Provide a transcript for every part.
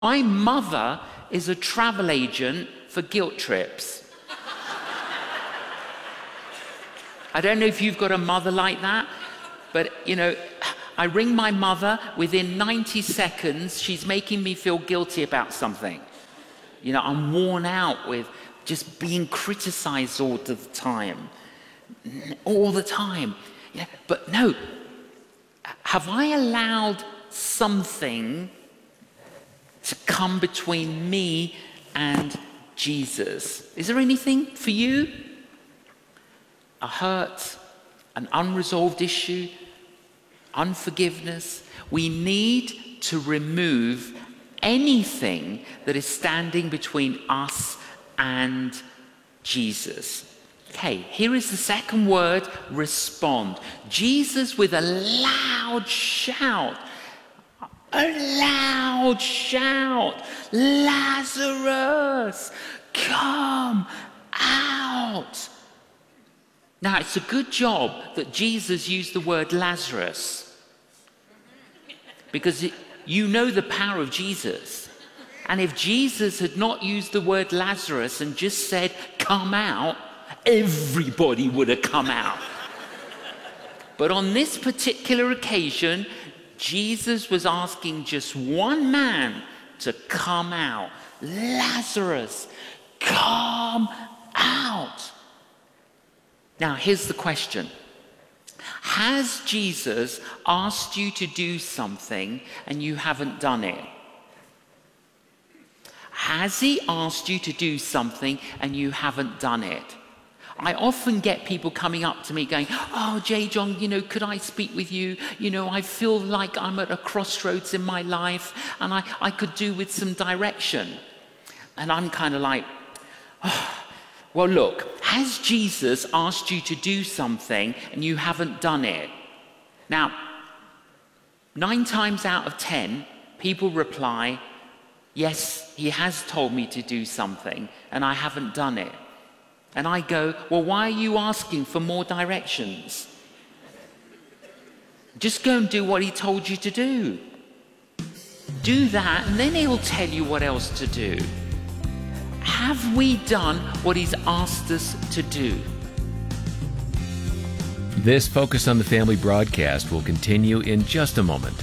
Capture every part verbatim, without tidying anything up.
My mother is a travel agent for guilt trips. I don't know if you've got a mother like that, but, you know, I ring my mother, within ninety seconds, she's making me feel guilty about something. You know, I'm worn out with just being criticized all the time. All the time. Yeah, but no, have I allowed something to come between me and Jesus? Is there anything for you? A hurt, an unresolved issue, unforgiveness? We need to remove anything that is standing between us and Jesus. Okay, here is the second word, respond. Jesus, with a loud shout, a loud shout, Lazarus, come out. Now, it's a good job that Jesus used the word Lazarus, because it, you know the power of Jesus. And if Jesus had not used the word Lazarus and just said, come out, everybody would have come out. But on this particular occasion, Jesus was asking just one man to come out. Lazarus, come out. Now, here's the question. Has Jesus asked you to do something and you haven't done it? Has he asked you to do something and you haven't done it? I often get people coming up to me going, oh, J. John, you know, could I speak with you? You know, I feel like I'm at a crossroads in my life and I, I could do with some direction. And I'm kind of like, oh, well, look, has Jesus asked you to do something and you haven't done it? Now, nine times out of ten, people reply, yes, he has told me to do something and I haven't done it. And I go, well, why are you asking for more directions? Just go and do what he told you to do. Do that, and then he'll tell you what else to do. Have we done what he's asked us to do? This Focus on the Family broadcast will continue in just a moment.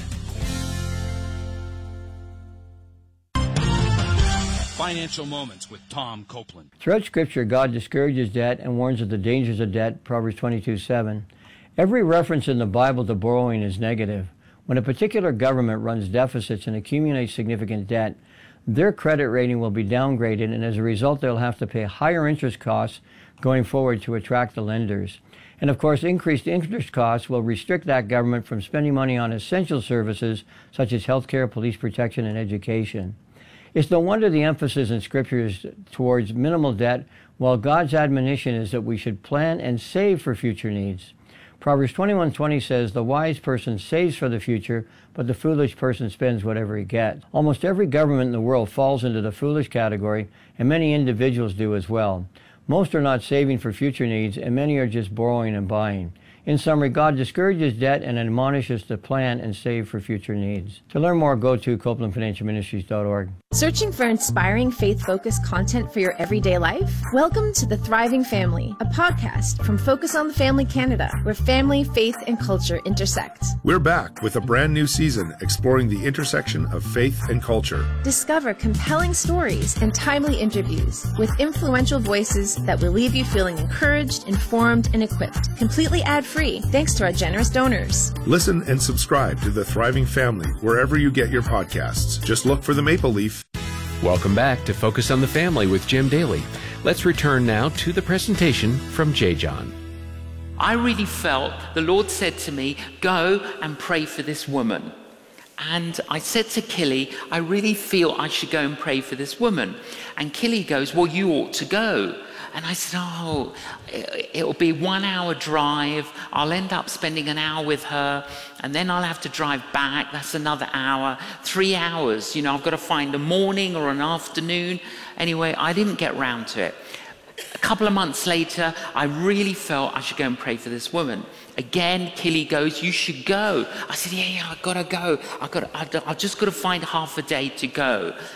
Financial Moments with Tom Copeland. Throughout Scripture, God discourages debt and warns of the dangers of debt, Proverbs twenty-two seven. Every reference in the Bible to borrowing is negative. When a particular government runs deficits and accumulates significant debt, their credit rating will be downgraded, and as a result, they'll have to pay higher interest costs going forward to attract the lenders. And of course, increased interest costs will restrict that government from spending money on essential services such as healthcare, police protection, and education. It's no wonder the emphasis in Scripture is towards minimal debt, while God's admonition is that we should plan and save for future needs. Proverbs twenty-one twenty says, the wise person saves for the future, but the foolish person spends whatever he gets. Almost every government in the world falls into the foolish category, and many individuals do as well. Most are not saving for future needs, and many are just borrowing and buying. In summary, God discourages debt and admonishes to plan and save for future needs. To learn more, go to Copeland Financial Ministries dot org. Searching for inspiring faith-focused content for your everyday life? Welcome to The Thriving Family, a podcast from Focus on the Family Canada, where family, faith, and culture intersect. We're back with a brand new season exploring the intersection of faith and culture. Discover compelling stories and timely interviews with influential voices that will leave you feeling encouraged, informed, and equipped, completely ad-free, thanks to our generous donors. Listen and subscribe to The Thriving Family wherever you get your podcasts. Just look for the maple leaf. Welcome back to Focus on the Family with Jim Daly. Let's return now to the presentation from J. John. I really felt the Lord said to me, go and pray for this woman. And I said to Killy, I really feel I should go and pray for this woman. And Killy goes, well, you ought to go. And I said, oh, it'll be one hour drive. I'll end up spending an hour with her, and then I'll have to drive back. That's another hour, three hours. You know, I've got to find a morning or an afternoon. Anyway, I didn't get round to it. A couple of months later, I really felt I should go and pray for this woman. Again, Killy goes, you should go. I said, yeah, yeah, I gotta go. I got, I've just got to find half a day to go.